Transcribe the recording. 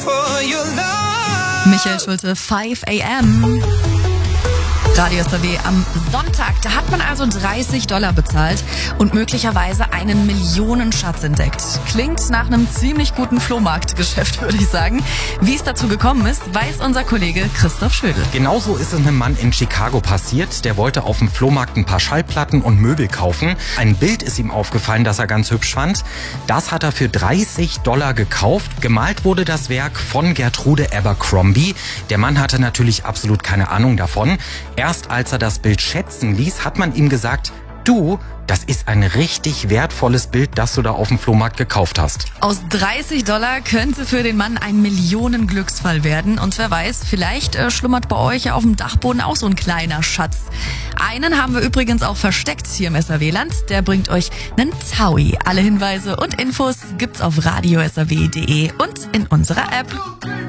Michael Schulte, 5 a.m. Radio SAW am Sonntag. Da hat man also $30 bezahlt und möglicherweise einen Millionenschatz entdeckt. Klingt nach einem ziemlich guten Flohmarktgeschäft, würde ich sagen. Wie es dazu gekommen ist, weiß unser Kollege Christoph Schödel. Genauso ist es einem Mann in Chicago passiert. Der wollte auf dem Flohmarkt ein paar Schallplatten und Möbel kaufen. Ein Bild ist ihm aufgefallen, das er ganz hübsch fand. Das hat er für $30 gekauft. Gemalt wurde das Werk von Gertrude Abercrombie. Der Mann hatte natürlich absolut keine Ahnung davon. Erst als er das Bild schätzen ließ, hat man ihm gesagt, du, das ist ein richtig wertvolles Bild, das du da auf dem Flohmarkt gekauft hast. Aus $30 könnte für den Mann ein Millionenglücksfall werden. Und wer weiß, vielleicht schlummert bei euch ja auf dem Dachboden auch so ein kleiner Schatz. Einen haben wir übrigens auch versteckt hier im SAW-Land. Der bringt euch einen Taui. Alle Hinweise und Infos gibt's auf radiosaw.de und in unserer App.